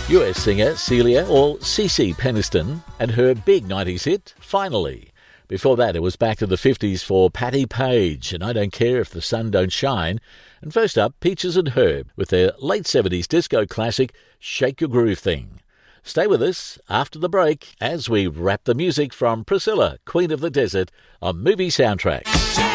US singer Celia, or Cece Peniston, and her big 90s hit, Finally. Before that, it was back to the 50s for Patti Page, and I Don't Care If the Sun Don't Shine. And first up, Peaches and Herb, with their late 70s disco classic, Shake Your Groove Thing. Stay with us after the break as we wrap the music from Priscilla, Queen of the Desert, on Movie Soundtracks.